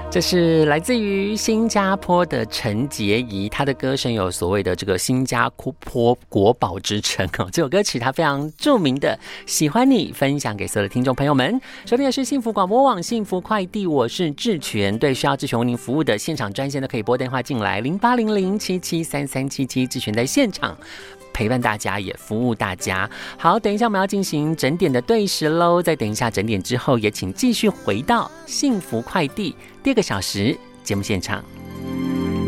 这是来自于新加坡的陈洁仪，她的歌声有所谓的这个新加坡国宝之称哦。这首歌曲她非常著名的，喜欢你，分享给所有的听众朋友们。收听的是幸福广播网幸福快递，我是志全。对需要志全为您服务的现场专线都可以拨电话进来0800773377，志全在现场陪伴大家，也服务大家。好，等一下我们要进行整点的对时喽。再等一下整点之后，也请继续回到幸福快递第二个小时节目现场。